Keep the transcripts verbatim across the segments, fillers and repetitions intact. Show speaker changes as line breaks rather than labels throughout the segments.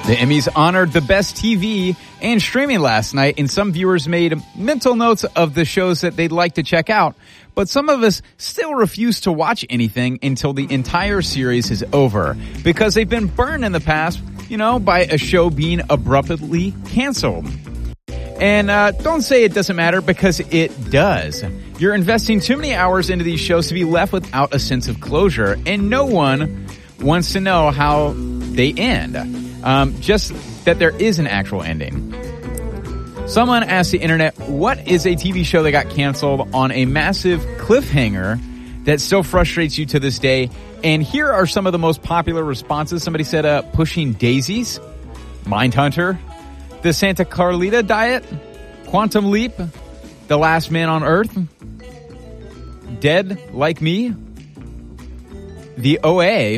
The Emmys honored the best T V and streaming last night, and some viewers made mental notes of the shows that they'd like to check out. But some of us still refuse to watch anything until the entire series is over, because they've been burned in the past, you know, by a show being abruptly canceled. And uh, don't say it doesn't matter, because it does. You're investing too many hours into these shows to be left without a sense of closure, and no one wants to know how they end. Um, just that there is an actual ending. Someone asked the internet, what is a T V show that got canceled on a massive cliffhanger that still frustrates you to this day? And here are some of the most popular responses. Somebody said, uh, Pushing Daisies, Mindhunter, The Santa Clarita Diet, Quantum Leap, The Last Man on Earth, Dead Like Me, The O A,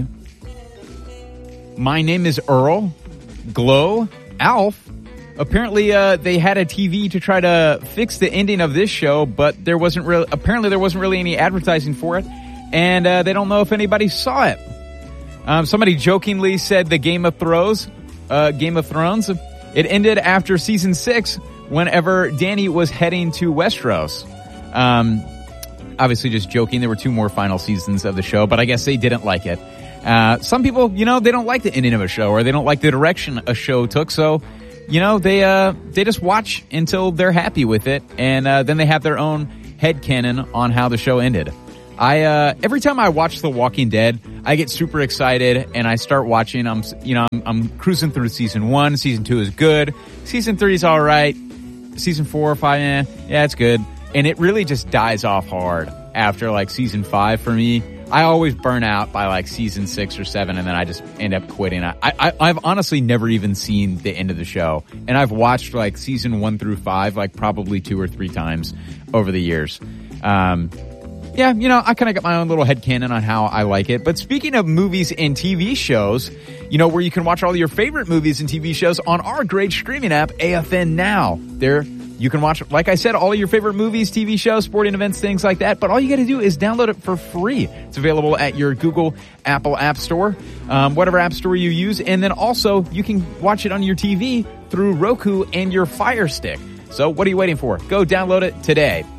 My Name is Earl, Glow, Alf. Apparently, uh, they had a T V to try to fix the ending of this show, but there wasn't really, apparently there wasn't really any advertising for it, and uh, they don't know if anybody saw it. Um, somebody jokingly said the Game of Thrones, uh, Game of Thrones, it ended after season six whenever Dany was heading to Westeros. Um, obviously just joking. There were two more final seasons of the show, but I guess they didn't like it. Uh, some people, you know, they don't like the ending of a show, or they don't like the direction a show took, so, you know, they, uh, they just watch until they're happy with it, and, uh, then they have their own headcanon on how the show ended. I, uh, every time I watch The Walking Dead, I get super excited, and I start watching. I'm, you know, I'm, I'm cruising through season one. Season two is good. Season three is alright. Season four or five, eh, yeah, it's good. And it really just dies off hard after, like, season five for me. I always burn out by like season six or seven, and then I just end up quitting. I, I, I've honestly never even seen the end of the show, and I've watched like season one through five, like probably two or three times over the years. Um, yeah, you know, I kind of got my own little headcanon on how I like it. But speaking of movies and T V shows, you know, where you can watch all your favorite movies and T V shows on our great streaming app, A F N Now. There, you can watch, like I said, all of your favorite movies, T V shows, sporting events, things like that. But all you got to do is download it for free. It's available at your Google, Apple App Store, um, whatever app store you use. And then also you can watch it on your T V through Roku and your Fire Stick. So what are you waiting for? Go download it today.